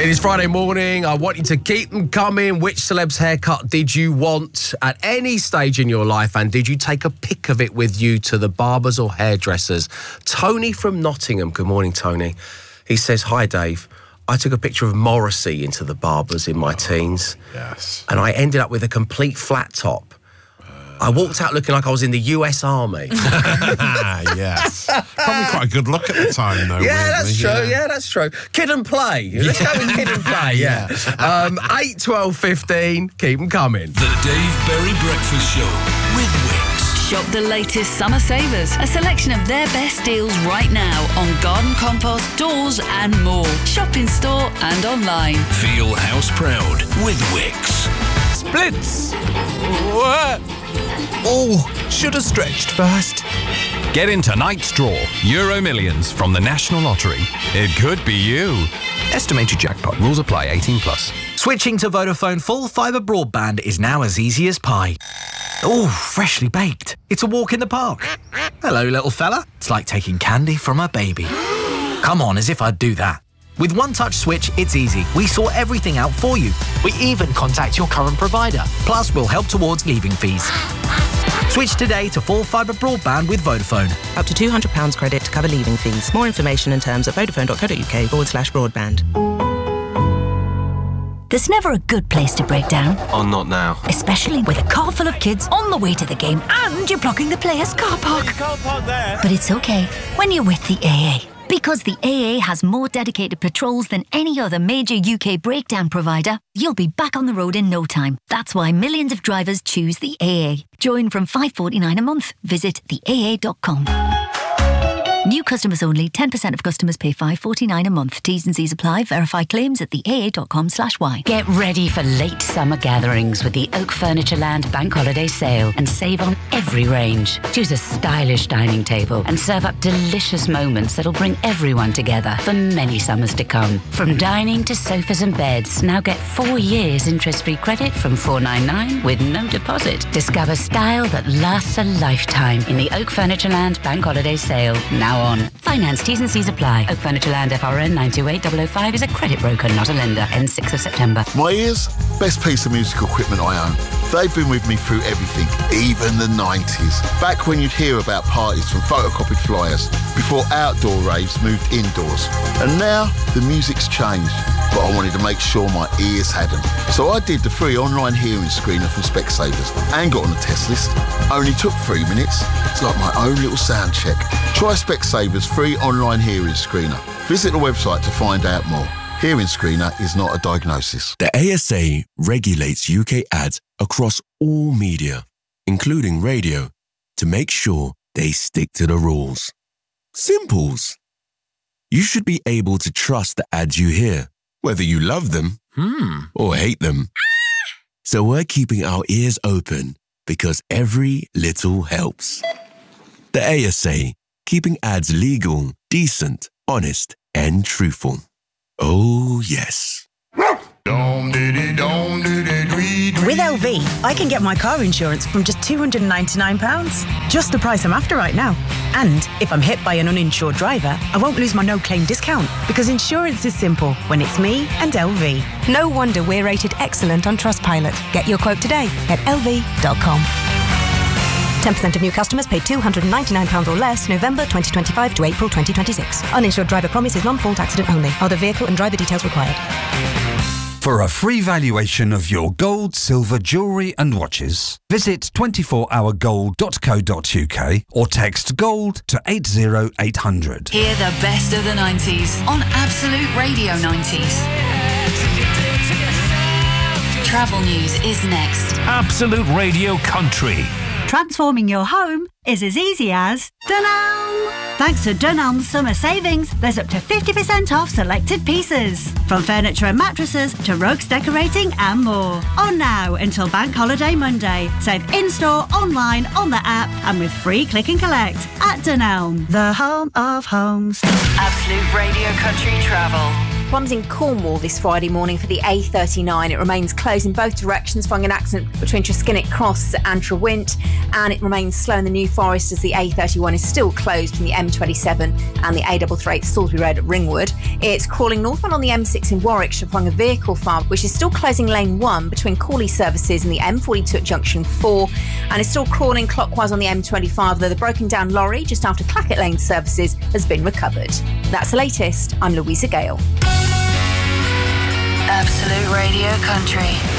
It is Friday morning. I want you to keep them coming. Which celeb's haircut did you want at any stage in your life, and did you take a pic of it with you to the barbers or hairdressers? Tony from Nottingham. Good morning, Tony. He says, hi, Dave. I took a picture of Morrissey into the barbers in my teens. Yes. And I ended up with a complete flat top. I walked out looking like I was in the US Army. Yes. Probably quite a good look at the time, though. Yeah, that's true. Yeah, that's true. Kid and play. Let's go with kid and play, yeah. 8, 12, 15. Keep them coming. The Dave Berry Breakfast Show with Wix. Shop the latest summer savers, a selection of their best deals right now on garden compost, doors and more. Shop in store and online. Feel house proud with Wix. Splits! What? Oh, should have stretched first. Get in tonight's draw. Euro Millions from the National Lottery. It could be you. Estimated jackpot. Rules apply. 18+. Switching to Vodafone full fibre broadband is now as easy as pie. Oh, freshly baked. It's a walk in the park. Hello, little fella. It's like taking candy from a baby. Come on, as if I'd do that. With One Touch Switch, it's easy. We sort everything out for you. We even contact your current provider. Plus, we'll help towards leaving fees. Switch today to full fibre broadband with Vodafone. Up to £200 credit to cover leaving fees. More information and terms at vodafone.co.uk/broadband. There's never a good place to break down. Oh, not now. Especially with a car full of kids on the way to the game and you're blocking the player's car park. But it's okay when you're with the AA. Because the AA has more dedicated patrols than any other major UK breakdown provider, you'll be back on the road in no time. That's why millions of drivers choose the AA. Join from $5.49 a month. Visit theaa.com. New customers only. 10% of customers pay $5.49 a month. T's and C's apply. Verify claims at theaa.com/y. Get ready for late summer gatherings with the Oak Furnitureland Bank Holiday Sale and save on every range. Choose a stylish dining table and serve up delicious moments that'll bring everyone together for many summers to come. From dining to sofas and beds, now get 4 years interest-free credit from $4.99 with no deposit. Discover style that lasts a lifetime in the Oak Furnitureland Bank Holiday Sale. Now on. Finance T's and C's apply. Oak Furnitureland FRN 928005 is a credit broker, not a lender. Ends 6th of September. My ears, best piece of musical equipment I own. They've been with me through everything, even the 90s. Back when you'd hear about parties from photocopied flyers, before outdoor raves moved indoors. And now, the music's changed, but I wanted to make sure my ears had them. So I did the free online hearing screener from Specsavers and got on the test list. Only took 3 minutes. It's like my own little sound check. Try Specsavers free online hearing screener. Visit the website to find out more. Hearing screener is not a diagnosis. The ASA regulates UK ads across all media, including radio, to make sure they stick to the rules. Simples. You should be able to trust the ads you hear, whether you love them or hate them. So we're keeping our ears open because every little helps. The ASA, keeping ads legal, decent, honest, and truthful. Oh, yes. With LV, I can get my car insurance from just £299. Just the price I'm after right now. And if I'm hit by an uninsured driver, I won't lose my no-claim discount because insurance is simple when it's me and LV. No wonder we're rated excellent on Trustpilot. Get your quote today at lv.com. 10% of new customers pay £299 or less November 2025 to April 2026. Uninsured driver promise is non-fault accident only. Other vehicle and driver details required. For a free valuation of your gold, silver, jewellery and watches, visit 24hourgold.co.uk or text GOLD to 80800. Hear the best of the 90s on Absolute Radio 90s. Travel news is next. Absolute Radio Country. Transforming your home is as easy as Dunelm. Thanks to Dunelm's summer savings, there's up to 50% off selected pieces. From furniture and mattresses to rugs, decorating and more. On now until Bank Holiday Monday. Save in-store, online, on the app and with free click and collect at Dunelm. The home of homes. Absolute Radio Country Travel. Problems in Cornwall this Friday morning for the A39. It remains closed in both directions following an accident between Treskinnick Cross and Trewint, and it remains slow in the New Forest as the A31 is still closed from the M27 and the A338 Salisbury Road at Ringwood. It's crawling northbound on the M6 in Warwickshire following a vehicle fire, which is still closing lane 1 between Cawley services and the M42 at junction 4, and it's still crawling clockwise on the M25, though the broken down lorry just after Clackett Lane services has been recovered. That's the latest. I'm Louisa Gale. Absolute Radio Country.